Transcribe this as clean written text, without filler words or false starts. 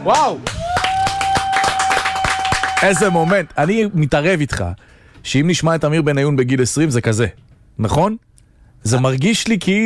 וואו! איזה מומנט. אני מתערב איתך, שאם נשמע את אמיר בניון בגיל 20 זה כזה, נכון? זה מרגיש לי